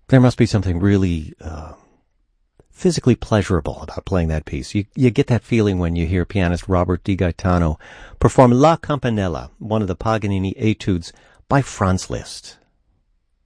There must be something really physically pleasurable about playing that piece. You get that feeling when you hear pianist Robert Di Gaetano perform La Campanella, one of the Paganini etudes by Franz Liszt.